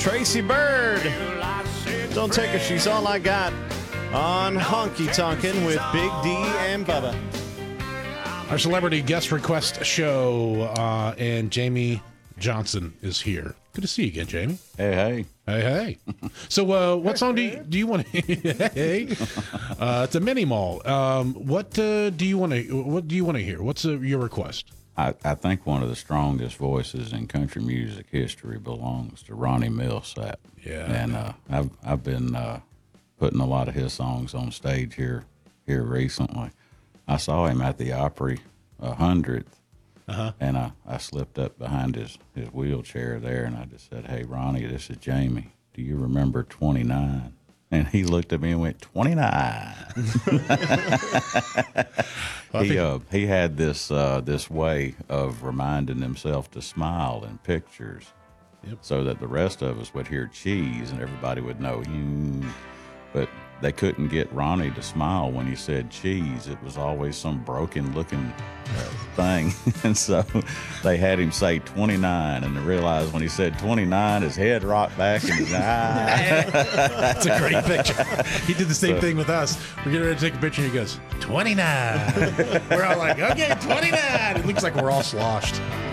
Tracy Bird. Don't take her, she's all I got. On Honky Tonkin' with Big D and Bubba. Our celebrity guest request show, and Jamie Johnson is here. Good to see you again, Jamie. Hey. Hey. So, what song do you want to? Hey, it's a mini mall. What do you want to hear? What's your request? I think one of the strongest voices in country music history belongs to Ronnie Milsap. Yeah, and I've been putting a lot of his songs on stage here recently. I saw him at the Opry 100th, and I slipped up behind his wheelchair there, and I just said, "Hey, Ronnie, this is Jamie. Do you remember 29?" And he looked at me and went, 29. He had this way of reminding himself to smile in pictures, so that the rest of us would hear cheese and everybody would know. But they couldn't get Ronnie to smile when he said cheese. It was always some broken-looking thing. And so they had him say 29, and they realized when he said 29, his head rocked back and his eye. That's a great picture. He did the same thing with us. We're getting ready to take a picture, and he goes, 29. We're all like, okay, 29. It looks like we're all sloshed.